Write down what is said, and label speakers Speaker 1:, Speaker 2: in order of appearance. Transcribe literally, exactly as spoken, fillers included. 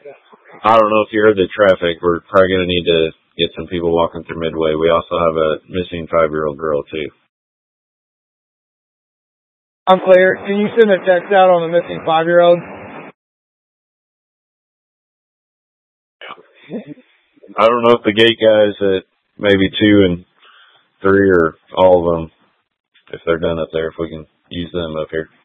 Speaker 1: I don't know if you heard the traffic. We're probably going to need to get some people walking through Midway. We also have a missing five-year-old girl, too.
Speaker 2: I'm clear. Can you send a text out on the missing five-year-old?
Speaker 1: I don't know if the gate guys at maybe two and three or all of them, if they're done up there, if we can use them up here.